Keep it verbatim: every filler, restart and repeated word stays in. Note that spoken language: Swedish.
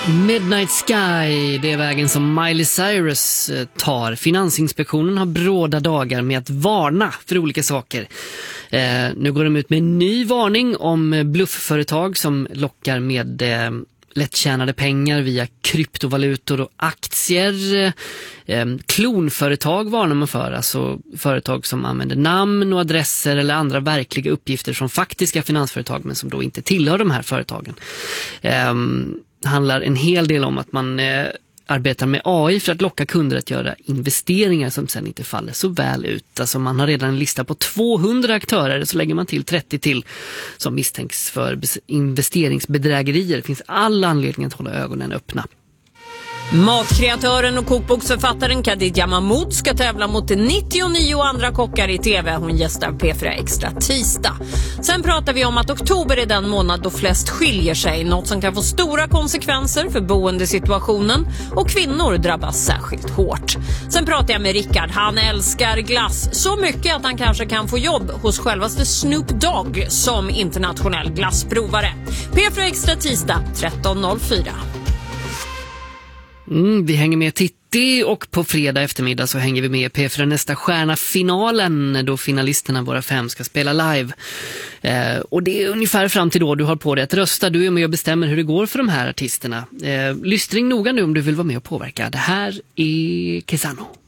Midnight Sky, det är vägen som Miley Cyrus tar. Finansinspektionen har bråda dagar med att varna för olika saker. Eh, nu går de ut med en ny varning om bluffföretag som lockar med eh, lättjänade pengar via kryptovalutor och aktier. Eh, klonföretag varnar man för, alltså företag som använder namn och adresser eller andra verkliga uppgifter från faktiska finansföretag men som då inte tillhör de här företagen. Eh, handlar en hel del om att man eh, arbetar med A I för att locka kunder att göra investeringar som sen inte faller så väl ut. Alltså man har redan en lista på tvåhundra aktörer, så lägger man till trettio till som misstänks för investeringsbedrägerier. Det finns all anledning att hålla ögonen öppna. Matkreatören och kokboksförfattaren Khadija Mahmoud ska tävla mot nittionio andra kockar i tv. Hon gästar P fyra Extra tisdag. Sen pratar vi om att oktober är den månad då flest skiljer sig. Något som kan få stora konsekvenser för boendesituationen. Och kvinnor drabbas särskilt hårt. Sen pratar jag med Rickard. Han älskar glass så mycket att han kanske kan få jobb hos självaste Snoop Dogg som internationell glassprovare. P fyra Extra tisdag tretton noll fyra. Mm, vi hänger med Titti och på fredag eftermiddag så hänger vi med P fyra Nästa stjärna-finalen då finalisterna, våra fem, ska spela live. Eh, och det är ungefär fram till då du har på dig att rösta. Du är med och bestämmer hur det går för de här artisterna. Eh, lystring noga nu om du vill vara med och påverka. Det här är Kesano.